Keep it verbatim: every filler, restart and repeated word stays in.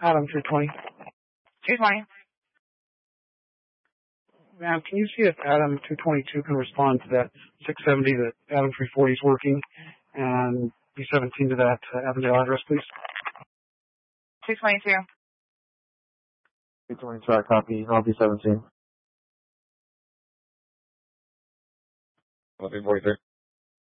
Adam two twenty. two twenty. Ma'am, can you see if Adam two twenty-two can respond to that six seventy that Adam three forty is working, and B seventeen to that uh, Avondale address, please? two twenty-two. two twenty-two, I copy. I'll be seventeen. Eleven forty-three.